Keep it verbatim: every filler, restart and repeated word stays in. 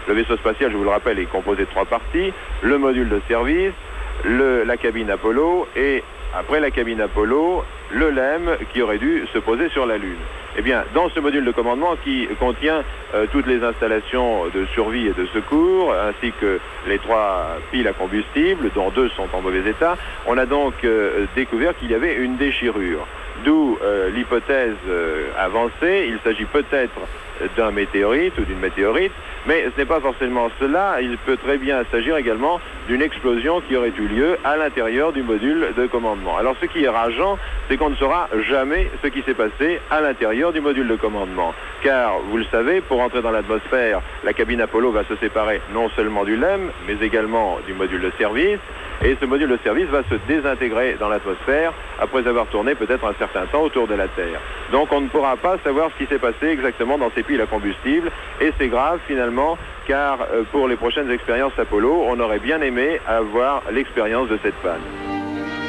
Le vaisseau spatial, je vous le rappelle, est composé de trois parties. Le module de service, le, la cabine Apollo et, après la cabine Apollo, le L E M qui aurait dû se poser sur la Lune. Eh bien, dans ce module de commandement qui contient euh, toutes les installations de survie et de secours, ainsi que les trois piles à combustible, dont deux sont en mauvais état, on a donc euh, découvert qu'il y avait une déchirure. D'où euh, l'hypothèse euh, avancée, il s'agit peut-être d'un météorite ou d'une météorite, mais ce n'est pas forcément cela, il peut très bien s'agir également d'une explosion qui aurait eu lieu à l'intérieur du module de commandement. Alors ce qui est rageant, c'est qu'on ne saura jamais ce qui s'est passé à l'intérieur du module de commandement. Car, vous le savez, pour entrer dans l'atmosphère, la cabine Apollo va se séparer non seulement du L E M, mais également du module de service, et ce module de service va se désintégrer dans l'atmosphère après avoir tourné peut-être un certain temps autour de la Terre. Donc on ne pourra pas savoir ce qui s'est passé exactement dans ces piles à combustible, et c'est grave finalement, car euh, pour les prochaines expériences Apollo, on aurait bien aimé avoir l'expérience de cette panne.